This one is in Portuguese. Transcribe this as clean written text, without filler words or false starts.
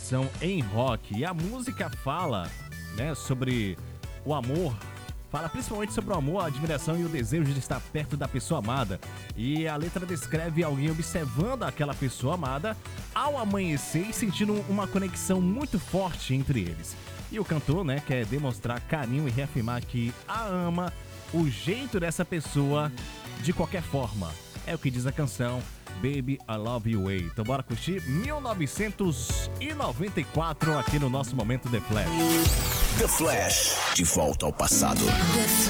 versão em rock. E a música fala, né, sobre o amor. Fala principalmente sobre o amor, a admiração e o desejo de estar perto da pessoa amada. E a letra descreve alguém observando aquela pessoa amada ao amanhecer e sentindo uma conexão muito forte entre eles. E o cantor, né, quer demonstrar carinho e reafirmar que a ama, o jeito dessa pessoa, de qualquer forma. É o que diz a canção Baby, I Love You Way. Então bora curtir 1994 aqui no nosso Momento The Flash. The Flash, de volta ao passado.